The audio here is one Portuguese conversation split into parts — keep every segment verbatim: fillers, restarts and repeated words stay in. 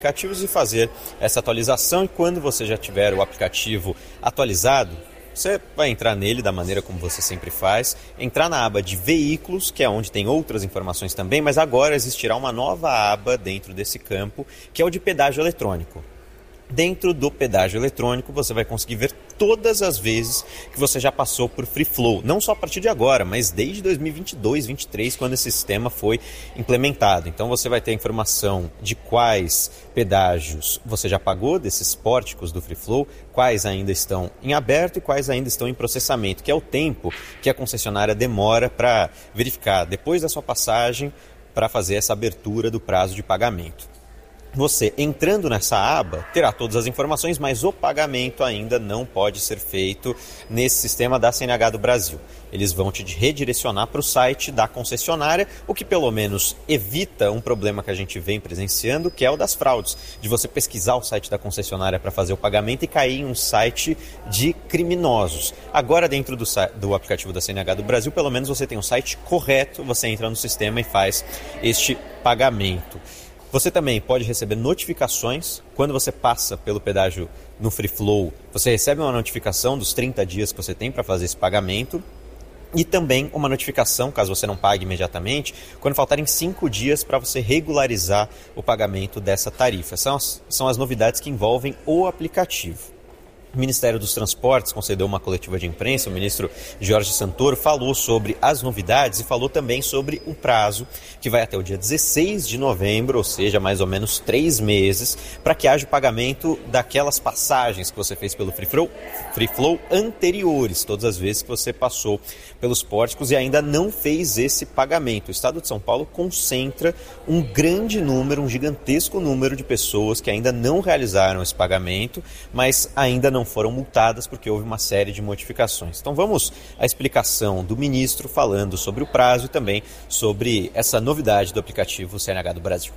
aplicativos e fazer essa atualização. E quando você já tiver o aplicativo atualizado, você vai entrar nele da maneira como você sempre faz, entrar na aba de veículos, que é onde tem outras informações também, mas agora existirá uma nova aba dentro desse campo, que é o de pedágio eletrônico. Dentro do pedágio eletrônico, você vai conseguir ver todas as vezes que você já passou por Free Flow. Não só a partir de agora, mas desde dois mil e vinte e dois, dois mil e vinte e três, quando esse sistema foi implementado. Então você vai ter a informação de quais pedágios você já pagou desses pórticos do Free Flow, quais ainda estão em aberto e quais ainda estão em processamento, que é o tempo que a concessionária demora para verificar depois da sua passagem para fazer essa abertura do prazo de pagamento. Você, entrando nessa aba, terá todas as informações, mas o pagamento ainda não pode ser feito nesse sistema da C N H do Brasil. Eles vão te redirecionar para o site da concessionária, o que pelo menos evita um problema que a gente vem presenciando, que é o das fraudes, de você pesquisar o site da concessionária para fazer o pagamento e cair em um site de criminosos. Agora, dentro do, do aplicativo da C N H do Brasil, pelo menos você tem um site correto, você entra no sistema e faz este pagamento. Você também pode receber notificações quando você passa pelo pedágio no Free Flow. Você recebe uma notificação dos trinta dias que você tem para fazer esse pagamento e também uma notificação, caso você não pague imediatamente, quando faltarem cinco dias para você regularizar o pagamento dessa tarifa. São as, são as novidades que envolvem o aplicativo. O Ministério dos Transportes concedeu uma coletiva de imprensa, o ministro Jorge Santoro falou sobre as novidades e falou também sobre o prazo que vai até o dia dezesseis de novembro, ou seja, mais ou menos três meses, para que haja o pagamento daquelas passagens que você fez pelo Free Flow, Free Flow anteriores, todas as vezes que você passou pelos pórticos e ainda não fez esse pagamento. O Estado de São Paulo concentra um grande número, um gigantesco número de pessoas que ainda não realizaram esse pagamento, mas ainda não foram multadas porque houve uma série de modificações. Então vamos à explicação do ministro falando sobre o prazo e também sobre essa novidade do aplicativo C N H do Brasil.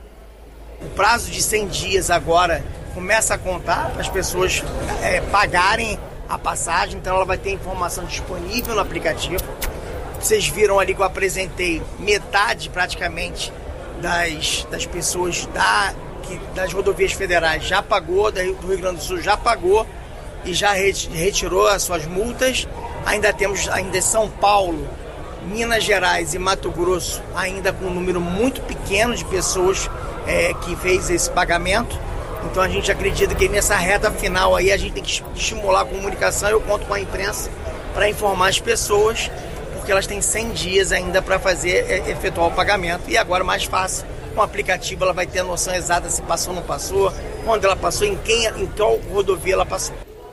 O prazo de cem dias agora começa a contar para as pessoas é, pagarem a passagem, então ela vai ter informação disponível no aplicativo. Vocês viram ali que eu apresentei metade praticamente das, das pessoas da que das rodovias federais já pagou, do Rio Grande do Sul já pagou e já retirou as suas multas. Ainda temos ainda São Paulo, Minas Gerais e Mato Grosso, ainda com um número muito pequeno de pessoas é, que fez esse pagamento. Então a gente acredita que nessa reta final aí a gente tem que estimular a comunicação. Eu conto com a imprensa para informar as pessoas, porque elas têm cem dias ainda para fazer, é, efetuar o pagamento. E agora mais fácil. Com o aplicativo ela vai ter a noção exata se passou ou não passou, quando ela passou, em, quem, em qual rodovia ela passou.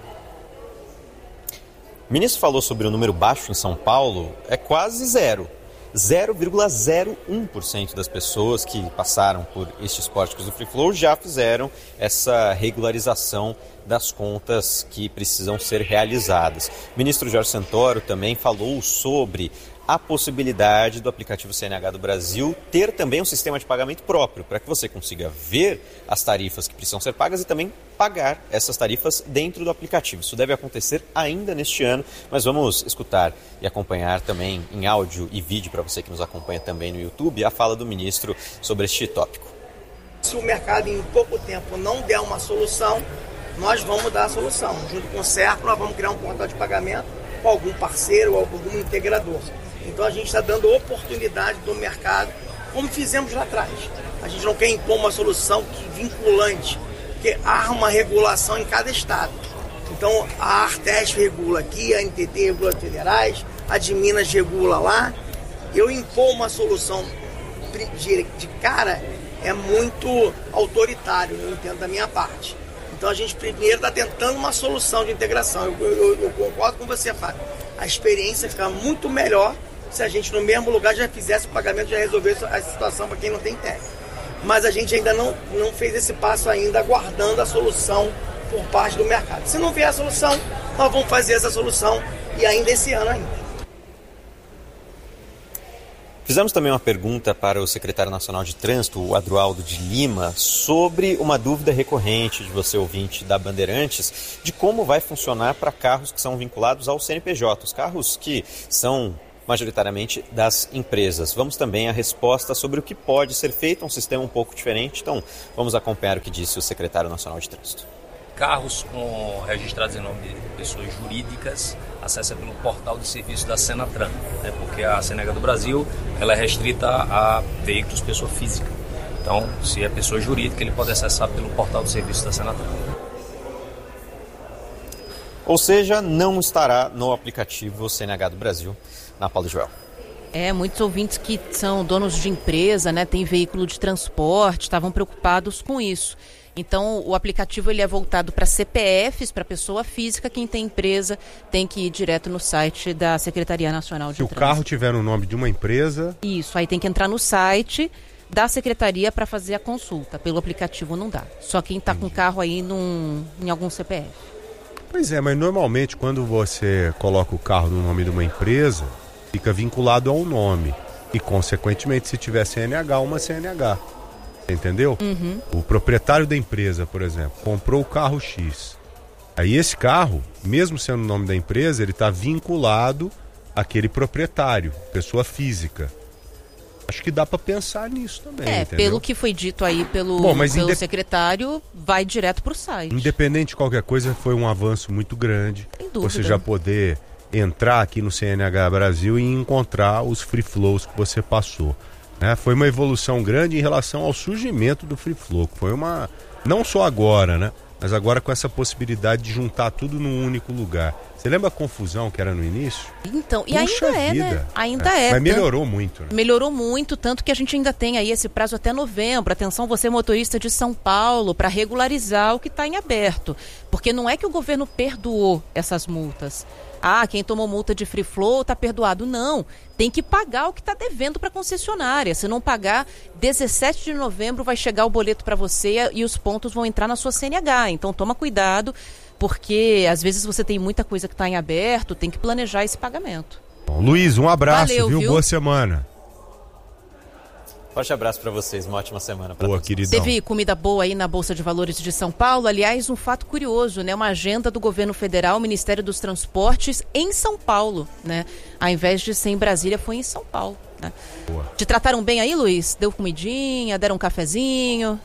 O ministro falou sobre o número baixo em São Paulo, é quase zero. zero vírgula zero um por cento das pessoas que passaram por estes pórticos do Free Flow já fizeram essa regularização das contas que precisam ser realizadas. O ministro Jorge Santoro também falou sobre a possibilidade do aplicativo C N H do Brasil ter também um sistema de pagamento próprio, para que você consiga ver as tarifas que precisam ser pagas e também pagar essas tarifas dentro do aplicativo. Isso deve acontecer ainda neste ano, mas vamos escutar e acompanhar também em áudio e vídeo, para você que nos acompanha também no YouTube, a fala do ministro sobre este tópico. Se o mercado em pouco tempo não der uma solução, nós vamos dar a solução. Junto com o Serco, nós vamos criar um portal de pagamento com algum parceiro ou algum integrador. Então a gente está dando oportunidade do mercado, como fizemos lá atrás. A gente não quer impor uma solução que vinculante, porque há uma regulação em cada estado. Então a Artesp regula aqui, a N T T regula as federais, a de Minas regula lá. Eu impor uma solução de, de cara é muito autoritário, eu entendo da minha parte. Então a gente primeiro está tentando uma solução de integração. Eu, eu, eu concordo com você, Fábio. A experiência fica muito melhor se a gente no mesmo lugar já fizesse o pagamento, já resolvesse a situação para quem não tem técnico. Mas a gente ainda não, não fez esse passo ainda, aguardando a solução por parte do mercado. Se não vier a solução, nós vamos fazer essa solução e ainda esse ano ainda. Fizemos também uma pergunta para o secretário nacional de trânsito, o Adroaldo de Lima, sobre uma dúvida recorrente de você, ouvinte da Bandeirantes, de como vai funcionar para carros que são vinculados ao C N P J. Os carros que são majoritariamente das empresas. Vamos também à resposta sobre o que pode ser feito, um sistema um pouco diferente. Então, vamos acompanhar o que disse o secretário nacional de Trânsito. Carros com, registrados em nome de pessoas jurídicas acessa pelo portal de serviço da Senatran, né, porque a Cenega do Brasil ela é restrita a veículos pessoa física. Então, se é pessoa jurídica, ele pode acessar pelo portal de serviço da Senatran. Ou seja, não estará no aplicativo C N H do Brasil, na Paulo Joel. É, muitos ouvintes que são donos de empresa, né, têm veículo de transporte, estavam preocupados com isso. Então, o aplicativo ele é voltado para C P Fs, para pessoa física. Quem tem empresa tem que ir direto no site da Secretaria Nacional de Trânsito. Se o carro tiver no nome de uma empresa... Isso, aí tem que entrar no site da Secretaria para fazer a consulta. Pelo aplicativo não dá. Só quem está com o carro aí num, em algum C P F. Pois é, mas normalmente quando você coloca o carro no nome de uma empresa, fica vinculado ao nome. E, consequentemente, se tiver C N H, uma C N H. Entendeu? Uhum. O proprietário da empresa, por exemplo, comprou o carro X. Aí esse carro, mesmo sendo o nome da empresa, ele está vinculado àquele proprietário, pessoa física. Acho que dá para pensar nisso também, É, entendeu? pelo que foi dito aí pelo, Bom, mas pelo inde... secretário, vai direto para o site. Independente de qualquer coisa, foi um avanço muito grande. Sem dúvida. Você já poder entrar aqui no C N H Brasil e encontrar os free flows que você passou. É, foi uma evolução grande em relação ao surgimento do Free Flow, que foi uma, não só agora, né, mas agora com essa possibilidade de juntar tudo num único lugar. Você lembra a confusão que era no início? Então, e Puxa ainda é, vida. né? Ainda é. é. Mas tanto, melhorou muito, né? Melhorou muito, tanto que a gente ainda tem aí esse prazo até novembro. Atenção, você motorista de São Paulo, para regularizar o que está em aberto. Porque não é que o governo perdoou essas multas. Ah, quem tomou multa de free flow está perdoado. Não, tem que pagar o que está devendo para a concessionária. Se não pagar, dezessete de novembro vai chegar o boleto para você e os pontos vão entrar na sua C N H. Então toma cuidado, porque às vezes você tem muita coisa que está em aberto, tem que planejar esse pagamento. Bom, Luiz, um abraço, Valeu, viu? viu? Boa semana. Forte abraço para vocês, uma ótima semana para Boa, todos. queridão. Teve comida boa aí na Bolsa de Valores de São Paulo. Aliás, um fato curioso, né? Uma agenda do governo federal, Ministério dos Transportes, em São Paulo, né? Ao invés de ser em Brasília, foi em São Paulo, né? Boa. Te trataram bem aí, Luiz? Deu comidinha, deram um cafezinho?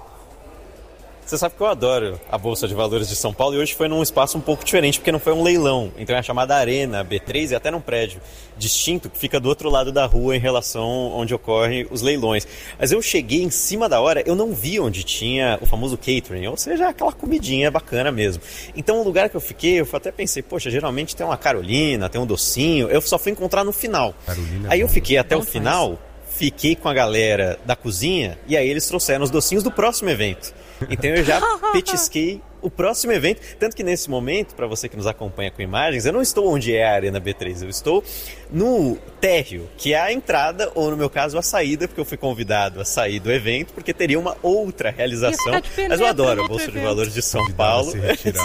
Você sabe que eu adoro a Bolsa de Valores de São Paulo e hoje foi num espaço um pouco diferente, porque não foi um leilão. Então é a chamada Arena B três e até num prédio distinto que fica do outro lado da rua em relação onde ocorrem os leilões. Mas eu cheguei em cima da hora, eu não vi onde tinha o famoso catering, ou seja, aquela comidinha bacana mesmo. Então o lugar que eu fiquei, eu até pensei, poxa, geralmente tem uma Carolina, tem um docinho, eu só fui encontrar no final. Carolina é aí eu bom. fiquei até Bom o faz. final, fiquei com a galera da cozinha e aí eles trouxeram os docinhos do próximo evento. Então eu já petisquei o próximo evento, tanto que nesse momento, para você que nos acompanha com imagens, eu não estou onde é a Arena B três, eu estou no térreo, que é a entrada, ou no meu caso a saída, porque eu fui convidado a sair do evento, porque teria uma outra realização. Mas eu adoro a Bolsa de Valores de São Convidado a Paulo. se retirar.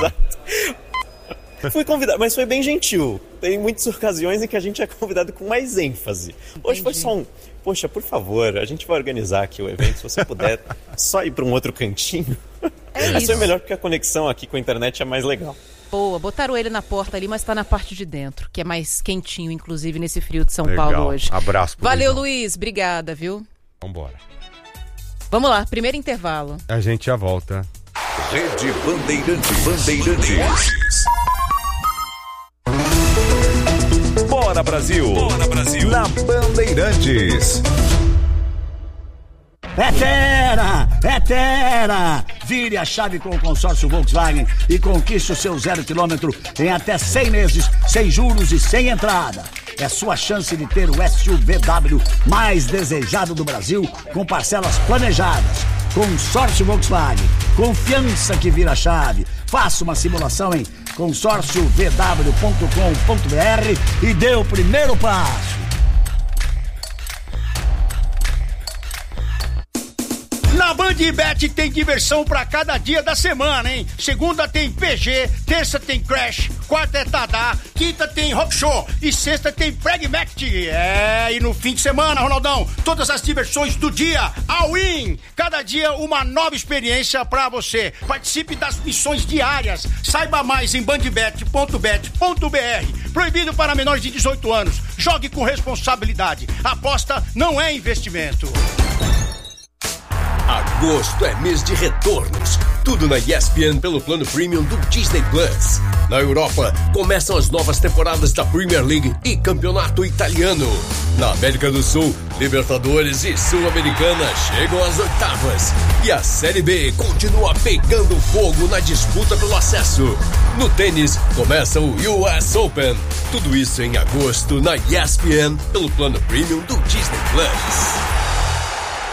Exato. Fui convidado, mas foi bem gentil. Tem muitas ocasiões em que a gente é convidado com mais ênfase. Hoje foi só um, poxa, por favor, a gente vai organizar aqui o evento, se você puder só ir para um outro cantinho. É Mas foi isso. melhor porque a conexão aqui com a internet é mais legal. Boa, botaram ele na porta ali, mas tá na parte de dentro, que é mais quentinho, inclusive, nesse frio de São Legal. Paulo hoje. Abraço pro Valeu, Luizão. Luiz. Obrigada, viu? Vambora. Vamos lá, primeiro intervalo. A gente já volta. Rede Bandeirantes. Bandeirantes. Bora Brasil. Bora Brasil. Na Bandeirantes. É Terra! É Terra! Vire a chave com o consórcio Volkswagen e conquiste o seu zero quilômetro em até cem meses, sem juros e sem entrada. É sua chance de ter o S U V W mais desejado do Brasil, com parcelas planejadas. Consórcio Volkswagen. Confiança que vira chave. Faça uma simulação em consórcio v w ponto com ponto b r e dê o primeiro passo. Na Band Bandbet tem diversão pra cada dia da semana, hein? Segunda tem P G, terça tem Crash, quarta é Tadá, quinta tem Rock Show e sexta tem Pragmatic. É, e no fim de semana, Ronaldão, todas as diversões do dia, all in. Cada dia uma nova experiência pra você. Participe das missões diárias. Saiba mais em bandbet ponto bet ponto b r. Proibido para menores de dezoito anos. Jogue com responsabilidade. Aposta não é investimento. Agosto é mês de retornos. Tudo na E S P N pelo plano premium do Disney Plus. Na Europa, começam as novas temporadas da Premier League e Campeonato Italiano. Na América do Sul, Libertadores e Sul-Americana chegam às oitavas. E a Série B continua pegando fogo na disputa pelo acesso. No tênis, começa o U S Open. Tudo isso em agosto na E S P N pelo plano premium do Disney Plus.